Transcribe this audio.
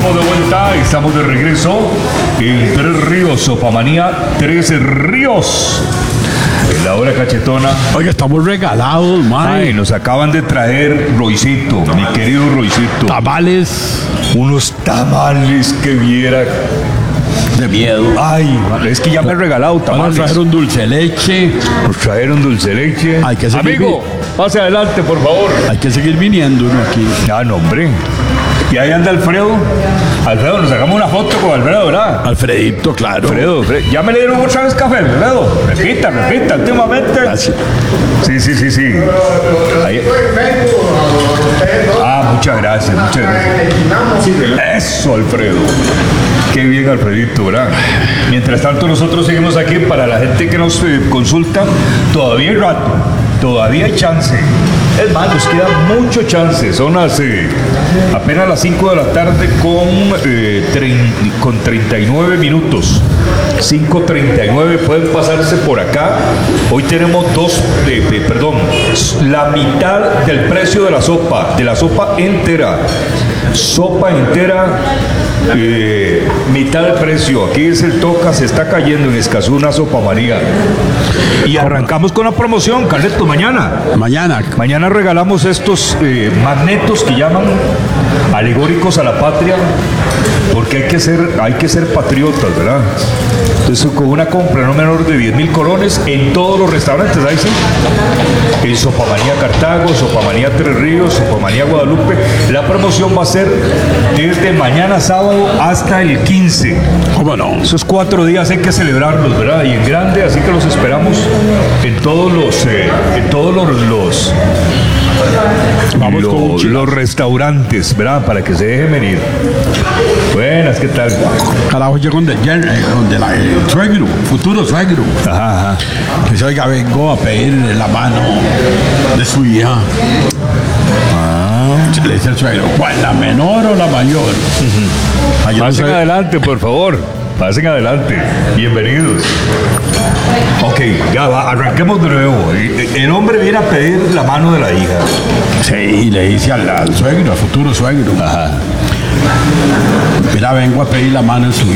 estamos de vuelta, estamos de regreso en Tres Ríos, Sopamanía, Tres Ríos. En la hora cachetona. Oiga, estamos regalados, man. Ay, nos acaban de traer Roycito, mi querido Roycito. Tamales. Unos tamales que viera. De miedo. Ay, es que ya me he regalado tamales. Nos trajeron dulce leche. Nos trajeron dulce leche. Hay que seguir. Amigo, pase adelante, por favor. Hay que seguir viniendo uno aquí. Ah, no, hombre. Y ahí anda Alfredo. Alfredo, nos sacamos una foto con Alfredo, ¿verdad? Alfredito, claro. Alfredo, ya me le dieron otra vez café, Alfredo. Repita, últimamente. Gracias. Sí. Ahí. Ah, muchas gracias. Eso, Alfredo. Qué bien, Alfredito, ¿verdad? Mientras tanto, nosotros seguimos aquí para la gente que nos consulta. Todavía hay rato, todavía hay chance. Es más, nos queda mucho chance. Son apenas las 5 de la tarde con 39 minutos. 5:39, pueden pasarse por acá. Hoy tenemos la mitad del precio de la sopa entera. Sopa entera, mitad del precio. Aquí es el Toca, se está cayendo en Escazú una sopa María. Y arrancamos con la promoción, Carleto, Mañana regalamos estos magnetos que llaman alegóricos a la patria, porque hay que ser patriotas, ¿verdad? Entonces, con una compra no menor de 10,000 colones en todos los restaurantes, ahí sí. En Sopamanía Cartago, Sopamanía Tres Ríos, Sopamanía Guadalupe. La promoción va a ser desde mañana sábado hasta el 15. ¿Cómo no? Esos 4 días hay que celebrarlos, ¿verdad? Y en grande, así que los esperamos en todos los restaurantes, ¿verdad? Para que se dejen venir. Buenas, ¿qué tal? Carajo, yo donde el suegro, futuro suegro. Ajá. Pues oiga, vengo a pedir la mano de su hija. Le dice el suegro, ¿cuál, la menor o la mayor? Pasen adelante, por favor. Pasen adelante. Bienvenidos. Ok, ya va, arranquemos de nuevo. El hombre viene a pedir la mano de la hija. Sí, le dice al suegro, al futuro suegro. Ajá. Mira, vengo a pedir la mano de su